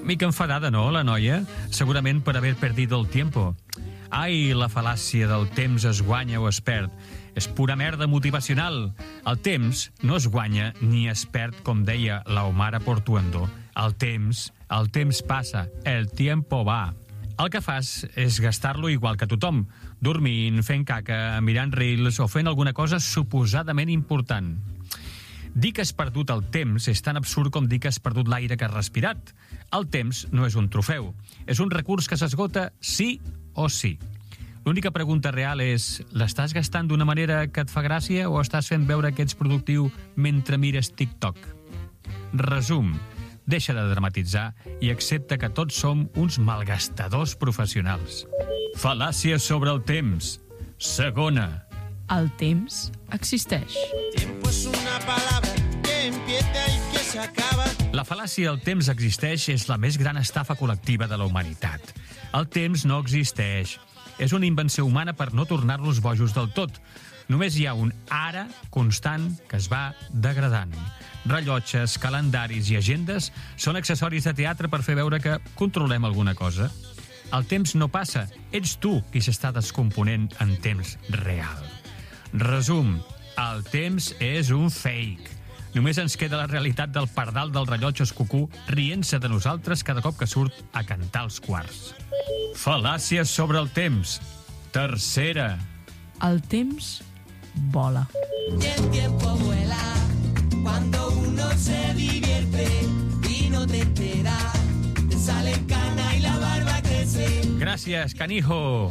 Mica enfadada, no, la noia? Segurament per haver perdido el tiempo. Ai, la fal·làcia del temps es guanya o es perd. És pura merda motivacional. El temps no es guanya ni es perd, com deia la Omara Portuondo. El temps passa, el tiempo va. El que fas és gastar-lo igual que tothom, dormint, fent caca, mirant reels o fent alguna cosa suposadament important. Dir que has perdut el temps és tan absurd com dir que has perdut l'aire que has respirat. El temps no és un trofeu, és un recurs que s'esgota sí o sí. L'única pregunta real és: l'estàs gastant d'una manera que et fa gràcia o estàs fent veure que ets productiu mentre mires TikTok? Resum: deixa de dramatitzar i accepta que tots som uns malgastadors professionals. Fal·làcia sobre el temps. Segona. El temps existeix. Tiempo es una palabra que empieza y que se acaba. La fal·làcia del temps existeix és la més gran estafa col·lectiva de la humanitat. El temps no existeix. És una invenció humana per no tornar-los bojos del tot. Només hi ha un ara constant que es va degradant. Rellotges, calendaris i agendes són accessoris de teatre per fer veure que controlem alguna cosa. El temps no passa, ets tu qui s'està descomponent en temps real. Resum: el temps és un fake. Només ens queda la realitat del pardal del rellotge cucú rient-se de nosaltres cada cop que surt a cantar els quarts. Fal·làcies sobre el temps. Tercera. El temps vola. El tiempo vuela cuando uno se divierte y no te enteras, te sale cana y la barba crece. Gràcies, canijo.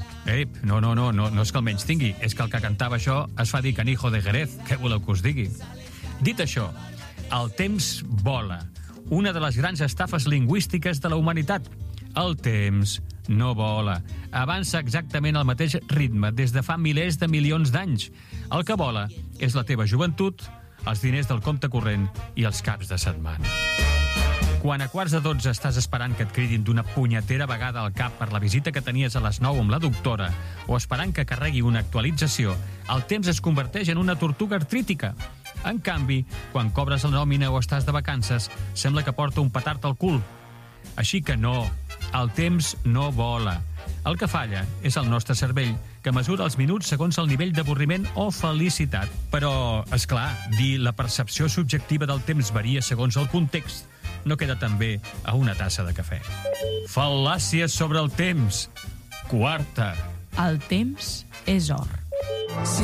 No és que el menys tingui, és que el que cantava això es fa dir canijo de Jerez. Què voleu que us digui? Dit això, el temps vola. Una de les grans estafes lingüístiques de la humanitat. El temps no vola. Avança exactament al mateix ritme des de fa milers de milions d'anys. El que vola és la teva joventut, els diners del compte corrent i els caps de setmana. Quan a 11:15 estàs esperant que et cridin d'una punyetera vegada al cap per la visita que tenies a les 9 amb la doctora o esperant que carregui una actualització, el temps es converteix en una tortuga artrítica. En canvi, quan cobres la nòmina o estàs de vacances, sembla que porta un petard al cul. Així que no, el temps no vola. El que falla és el nostre cervell, que mesura els minuts segons el nivell d'avorriment o felicitat. Però, és clar, dir la percepció subjectiva del temps varia segons el context no queda tan bé a una tassa de cafè. Fal·làcies sobre el temps. Quarta. El temps és or.